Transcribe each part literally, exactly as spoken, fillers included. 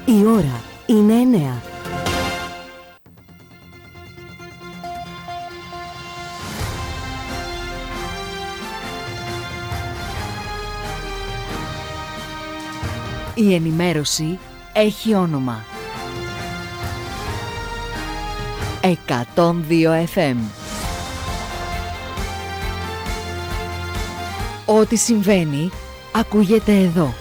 Η ώρα είναι εννέα. Η ενημέρωση έχει όνομα. εκατόν δύο εφ εμ. Ό,τι συμβαίνει, ακούγεται εδώ.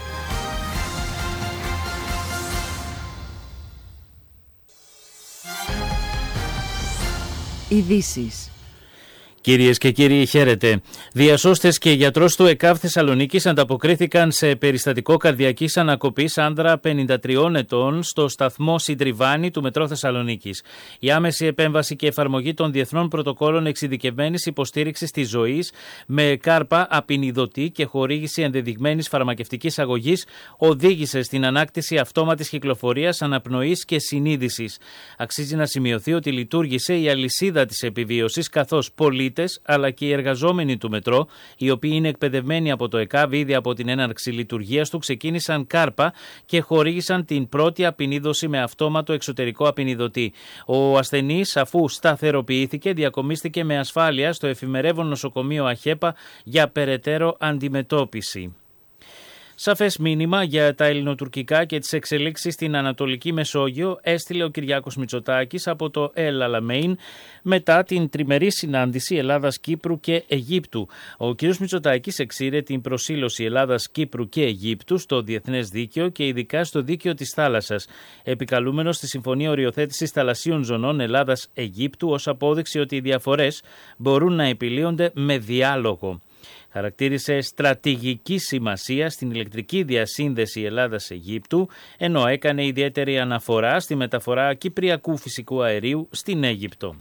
Ειδήσεις. Κυρίες και κύριοι, χαίρετε. Διασώστες και γιατρός του ΕΚΑΒ Θεσσαλονίκης ανταποκρίθηκαν σε περιστατικό καρδιακής ανακοπής άνδρα πενήντα τριών ετών στο σταθμό Συντριβάνη του Μετρό Θεσσαλονίκης. Η άμεση επέμβαση και εφαρμογή των διεθνών πρωτοκόλων εξειδικευμένης υποστήριξης της ζωής με κάρπα απεινιδωτή και χορήγηση ενδεδειγμένης φαρμακευτικής αγωγής οδήγησε στην ανάκτηση αυτόματης κυκλοφορίας, αναπνοής και συνείδησης. Αξίζει να σημειωθεί ότι λειτουργήσε η αλυσίδα της επιβίωσης, καθώς πολλοί αλλά και οι εργαζόμενοι του μετρό, οι οποίοι είναι εκπαιδευμένοι από το ΕΚΑΒ ήδη από την έναρξη λειτουργίας του, ξεκίνησαν κάρπα και χορήγησαν την πρώτη απεινίδωση με αυτόματο εξωτερικό απεινιδωτή. Ο ασθενής, αφού σταθεροποιήθηκε, διακομίστηκε με ασφάλεια στο εφημερεύον νοσοκομείο ΑΧΕΠΑ για περαιτέρω αντιμετώπιση. Σαφές μήνυμα για τα ελληνοτουρκικά και τις εξελίξεις στην Ανατολική Μεσόγειο έστειλε ο Κυριάκος Μητσοτάκης από το El Alamein μετά την τριμερή συνάντηση Ελλάδας, Κύπρου και Αιγύπτου. Ο κ. Μητσοτάκης εξήρε την προσήλωση Ελλάδας, Κύπρου και Αιγύπτου στο διεθνές δίκαιο και ειδικά στο δίκαιο της θάλασσας, επικαλούμενος στη Συμφωνία Οριοθέτησης Θαλασσίων Ζωνών Ελλάδας-Αιγύπτου ως απόδειξη ότι οι διαφορές μπορούν να επιλύονται με διάλογο. Χαρακτήρισε στρατηγική σημασία στην ηλεκτρική διασύνδεση Ελλάδας-Αιγύπτου, ενώ έκανε ιδιαίτερη αναφορά στη μεταφορά κυπριακού φυσικού αερίου στην Αίγυπτο.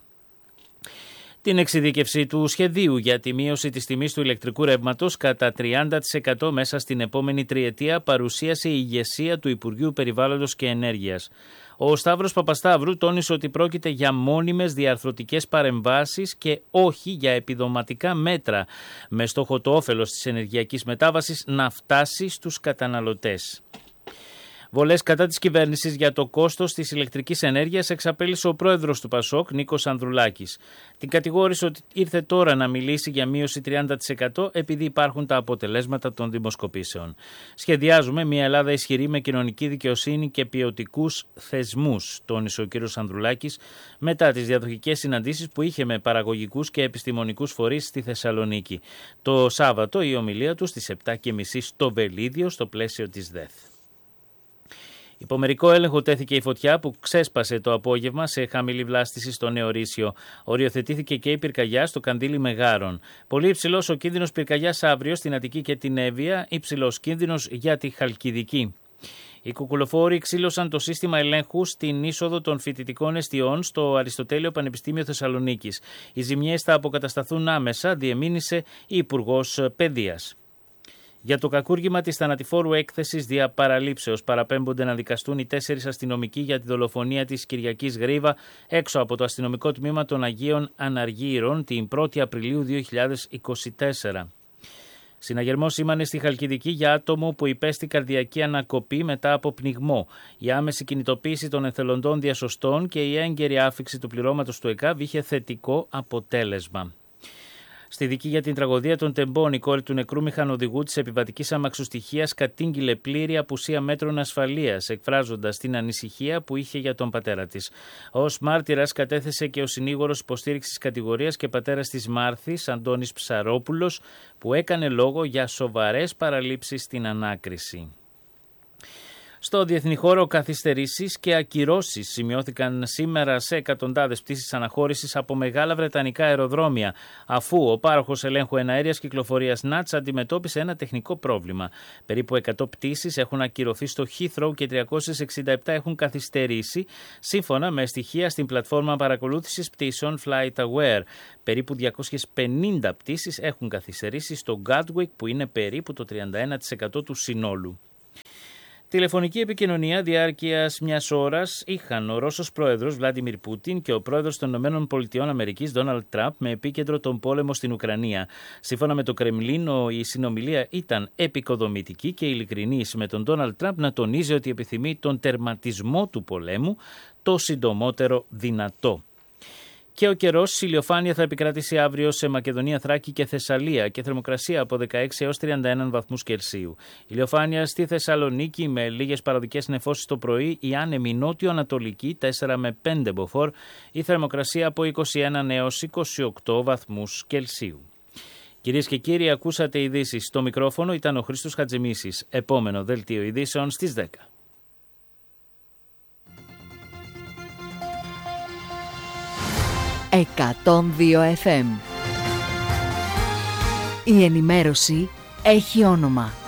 Την εξειδίκευση του σχεδίου για τη μείωση της τιμής του ηλεκτρικού ρεύματος κατά τριάντα τοις εκατό μέσα στην επόμενη τριετία παρουσίασε η ηγεσία του Υπουργείου Περιβάλλοντος και Ενέργειας. Ο Σταύρος Παπασταύρου τόνισε ότι πρόκειται για μόνιμες διαρθρωτικές παρεμβάσεις και όχι για επιδοματικά μέτρα, με στόχο το όφελος της ενεργειακής μετάβασης να φτάσει στους καταναλωτές. Βολές κατά της κυβέρνησης για το κόστος της ηλεκτρικής ενέργειας εξαπέλυσε ο πρόεδρος του ΠΑΣΟΚ, Νίκος Ανδρουλάκης. Την κατηγόρησε ότι ήρθε τώρα να μιλήσει για μείωση τριάντα τοις εκατό επειδή υπάρχουν τα αποτελέσματα των δημοσκοπήσεων. Σχεδιάζουμε μια Ελλάδα ισχυρή με κοινωνική δικαιοσύνη και ποιοτικούς θεσμούς, τόνισε ο κ. Ανδρουλάκης μετά τις διαδοχικές συναντήσεις που είχε με παραγωγικούς και επιστημονικούς φορείς στη Θεσσαλονίκη. Το Σάββατο η ομιλία του στις επτά και μισή στο Βελίδιο στο πλαίσιο της ΔΕΘ. Υπομερικό έλεγχο τέθηκε η φωτιά που ξέσπασε το απόγευμα σε χαμηλή βλάστηση στο Νεορίσιο. Οριοθετήθηκε και η πυρκαγιά στο Καντήλι Μεγάρων. Πολύ υψηλός ο κίνδυνος πυρκαγιάς αύριο στην Αττική και την Εύβοια, υψηλός κίνδυνος για τη Χαλκιδική. Οι κουκουλοφόροι ξύλωσαν το σύστημα ελέγχου στην είσοδο των φοιτητικών εστιών στο Αριστοτέλειο Πανεπιστήμιο Θεσσαλονίκης. Οι ζημιές θα αποκατασταθούν άμεσα, διεμήνυσε η Υπουργός Παιδείας. Για το κακούργημα της θανατηφόρου έκθεσης δια παραλήψεως παραπέμπονται να δικαστούν οι τέσσερις αστυνομικοί για τη δολοφονία της Κυριακής Γρίβα έξω από το αστυνομικό τμήμα των Αγίων Αναργύρων την πρώτη Απριλίου δύο χιλιάδες είκοσι τέσσερα. Συναγερμός σήμανε στη Χαλκιδική για άτομο που υπέστη καρδιακή ανακοπή μετά από πνιγμό. Η άμεση κινητοποίηση των εθελοντών διασωστών και η έγκαιρη άφιξη του πληρώματος του ΕΚΑΒ είχε θετικό αποτέλεσμα. Στη δική για την τραγωδία των Τεμπών, η κόρη του νεκρού μηχανοδηγού της επιβατικής αμαξοστοιχείας κατήγγειλε πλήρη απουσία μέτρων ασφαλείας, εκφράζοντας την ανησυχία που είχε για τον πατέρα της. Ως μάρτυρας κατέθεσε και ο συνήγορος υποστήριξης κατηγορίας και πατέρας της Μάρθης, Αντώνης Ψαρόπουλος, που έκανε λόγο για σοβαρές παραλήψεις στην ανάκριση. Στο διεθνή χώρο, καθυστερήσεις και ακυρώσεις σημειώθηκαν σήμερα σε εκατοντάδες πτήσεις αναχώρησης από μεγάλα βρετανικά αεροδρόμια, αφού ο πάροχος ελέγχου εναέριας κυκλοφορίας νατς αντιμετώπισε ένα τεχνικό πρόβλημα. Περίπου εκατό πτήσεις έχουν ακυρωθεί στο Heathrow και τριακόσιες εξήντα επτά έχουν καθυστερήσει, σύμφωνα με στοιχεία στην πλατφόρμα παρακολούθησης πτήσεων FlightAware. Περίπου διακόσιες πενήντα πτήσεις έχουν καθυστερήσει στο Gatwick, που είναι περίπου το τριάντα ένα τοις εκατό του συνόλου. Τηλεφωνική επικοινωνία διάρκειας μιας ώρας είχαν ο Ρώσος πρόεδρος Βλάντιμιρ Πούτιν και ο πρόεδρος των ΗΠΑ Ντόναλντ Τραμπ με επίκεντρο τον πόλεμο στην Ουκρανία. Σύμφωνα με το Κρεμλίνο, η συνομιλία ήταν επικοδομητική και ειλικρινής, με τον Ντόναλντ Τραμπ να τονίζει ότι επιθυμεί τον τερματισμό του πολέμου το συντομότερο δυνατό. Και ο καιρός, η ηλιοφάνεια θα επικρατήσει αύριο σε Μακεδονία, Θράκη και Θεσσαλία και θερμοκρασία από δεκαέξι έως τριάντα ένα βαθμούς Κελσίου. Ηλιοφάνεια στη Θεσσαλονίκη με λίγες παροδικές νεφώσεις το πρωί, η άνεμη νότιο-ανατολική τέσσερα με πέντε μποφόρ, η θερμοκρασία από είκοσι ένα έως είκοσι οκτώ βαθμούς Κελσίου. Κυρίες και κύριοι, ακούσατε ειδήσεις. Στο μικρόφωνο ήταν ο Χρήστος Χατζημίσης. Επόμενο δελτίο ειδήσεων στις δέκα. εκατόν δύο εφ εμ. Η ενημέρωση έχει όνομα.